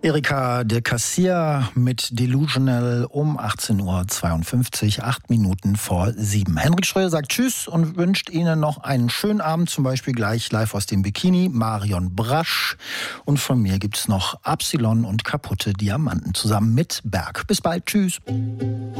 Erika de Cassier mit Delusional um 18.52 Uhr, 8 Minuten vor 7. Henrik Schröer sagt Tschüss und wünscht Ihnen noch einen schönen Abend, zum Beispiel gleich live aus dem Bikini, Marion Brasch. Und von mir gibt's noch Absilon und Kaputte Diamanten zusammen mit Berg. Bis bald, tschüss.